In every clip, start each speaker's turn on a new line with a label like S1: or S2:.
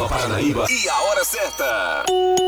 S1: Nova Paranaíba e a hora certa.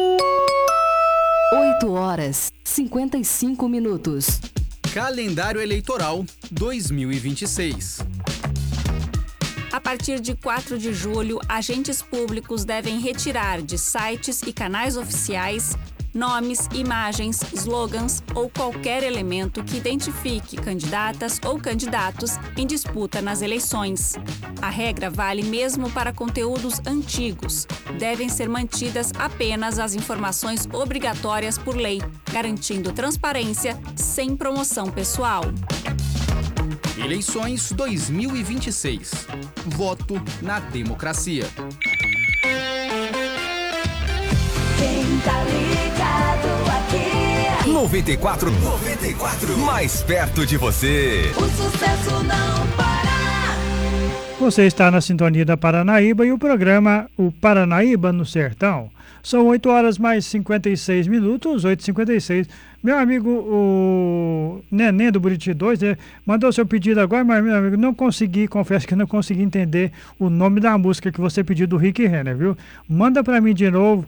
S2: 8h55.
S3: Calendário Eleitoral 2026.
S4: A partir de 4 de julho, agentes públicos devem retirar de sites e canais oficiais nomes, imagens, slogans ou qualquer elemento que identifique candidatas ou candidatos em disputa nas eleições. A regra vale mesmo para conteúdos antigos. Devem ser mantidas apenas as informações obrigatórias por lei, garantindo transparência sem promoção pessoal.
S3: Eleições 2026. Voto na democracia.
S5: Quem tá ligado aqui?
S1: 94. Mais perto de você.
S5: O sucesso não para.
S6: Você está na sintonia da Paranaíba e o programa O Paranaíba no Sertão. São 8h56, 8h56. Meu amigo, o Neném do Buriti 2, mandou seu pedido agora, mas, meu amigo, não consegui, confesso que não consegui entender o nome da música que você pediu do Rick Renner, viu? Manda para mim de novo,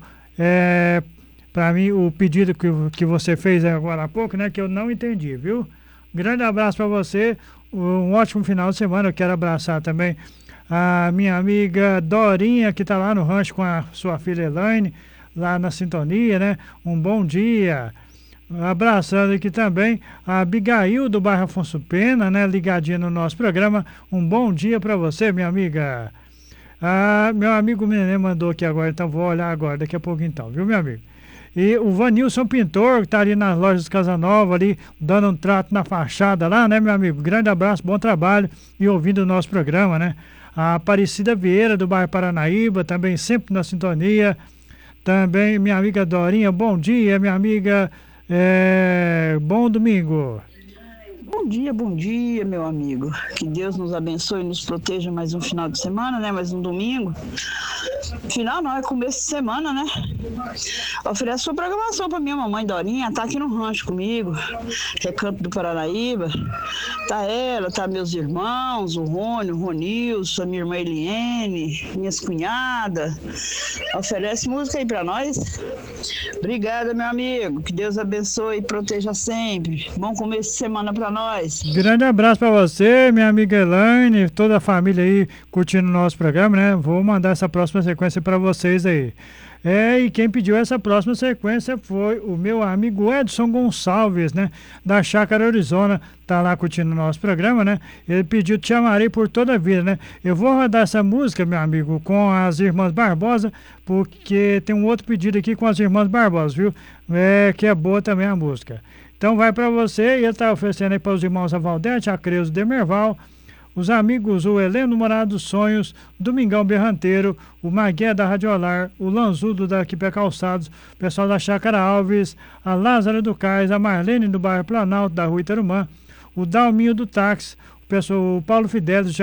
S6: para mim, o pedido que você fez agora há pouco, né, que eu não entendi, viu? Grande abraço para você, um ótimo final de semana. Eu quero abraçar também a minha amiga Dorinha, que está lá no rancho com a sua filha Elaine, lá na sintonia, né? Um bom dia. Abraçando aqui também a Abigail do bairro Afonso Pena, né? Ligadinha no nosso programa. Um bom dia para você, minha amiga. Meu amigo Nenê mandou aqui agora, então vou olhar agora, daqui a pouco então, viu, meu amigo? E o Vanilson Pintor, que está ali nas lojas Casanova, ali, dando um trato na fachada lá, né, meu amigo? Grande abraço, bom trabalho e ouvindo o nosso programa, né? A Aparecida Vieira, do bairro Paranaíba, também sempre na sintonia. Também minha amiga Dorinha, bom dia, minha amiga, bom domingo.
S7: Bom dia, meu amigo. Que Deus nos abençoe e nos proteja mais um final de semana, né? Mais um domingo. Final não, é começo de semana, né? Oferece sua programação pra minha mamãe Dorinha, tá aqui no rancho comigo, Recanto do Paranaíba. Tá ela, tá meus irmãos, o Rony, o Ronilson, a minha irmã Eliene, minhas cunhadas. Oferece música aí pra nós. Obrigada, meu amigo. Que Deus abençoe e proteja sempre. Bom começo de semana pra nós.
S6: Grande abraço pra você, minha amiga Elaine, toda a família aí curtindo o nosso programa, né? Vou mandar essa próxima sequência pra vocês aí. E quem pediu essa próxima sequência foi o meu amigo Edson Gonçalves, né? Da Chácara Arizona, tá lá curtindo o nosso programa, né? Ele pediu Te Amarei por Toda a Vida, né? Eu vou rodar essa música, meu amigo, com as Irmãs Barbosa, porque tem um outro pedido aqui com as Irmãs Barbosa, viu? Que é boa também a música. Então vai pra você, e ele tá oferecendo aí para os irmãos a Valdete, a Creuso Demerval, os amigos, o Heleno Morado dos Sonhos, Domingão Berranteiro, o Magué da Radiolar, o Lanzudo da Quipé Calçados, o pessoal da Chácara Alves, a Lázara do Cais, a Marlene do bairro Planalto, da Rua Itarumã, o Dalminho do Táxi, o Paulo Fidelis,